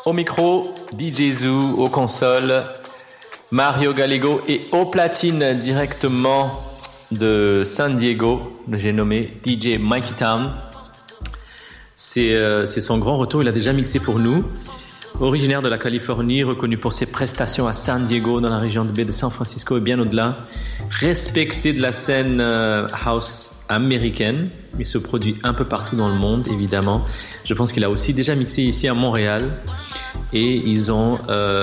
Au micro, DJ Zoo, aux consoles, Mario Gallego et aux platines directement de San Diego, j'ai nommé DJ Mikey Town. C'est son grand retour, il a déjà mixé pour nous. Originaire de la Californie, reconnu pour ses prestations à San Diego, dans la région de baie de San Francisco et bien au-delà. Respecté de la scène house américaine. Il se produit un peu partout dans le monde, évidemment. Je pense qu'il a aussi déjà mixé ici à Montréal. Et ils ont...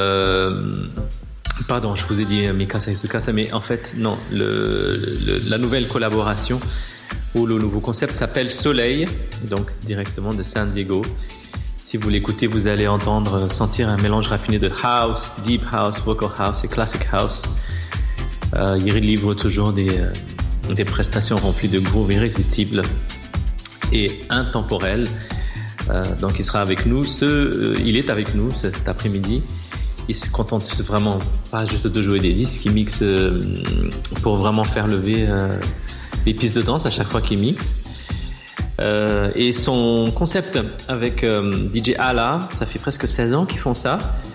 Pardon, je vous ai dit Mikasa Isukasa, mais en fait, non. La nouvelle collaboration ou le nouveau concept s'appelle Soleil, donc directement de San Diego. Si vous l'écoutez, vous allez sentir un mélange raffiné de house, deep house, vocal house et classic house. Il livre toujours des prestations remplies de grooves irrésistibles et intemporelles. Donc il sera avec nous. Il est avec nous cet après-midi. Il se contente vraiment pas juste de jouer des disques, il mixe pour vraiment faire lever les pistes de danse à chaque fois qu'il mixe. Et son concept avec DJ Ala, ça fait presque 16 ans qu'ils font ça.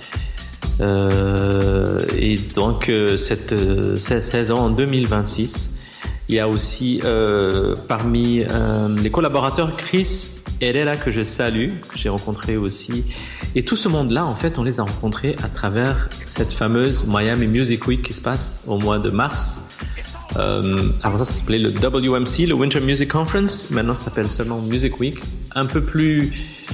Et donc, 16 ans en 2026. Il y a aussi parmi les collaborateurs Chris Herrera, que je salue, que j'ai rencontré aussi. Et tout ce monde-là, en fait, on les a rencontrés à travers cette fameuse Miami Music Week qui se passe au mois de mars. Avant ça s'appelait le WMC, le Winter Music Conference. Maintenant, ça s'appelle seulement Music Week. Un peu plus,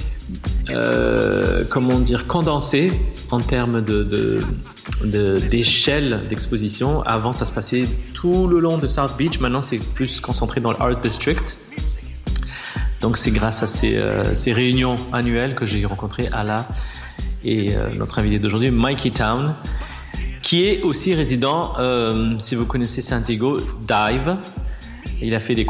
condensé en termes d'échelle d'exposition. Avant, ça se passait tout le long de South Beach. Maintenant, c'est plus concentré dans le Art District. Donc, c'est grâce à ces réunions annuelles que j'ai rencontré Ala et notre invité d'aujourd'hui, Mikey Town, qui est aussi résident, si vous connaissez San Diego, Dive. Il a fait des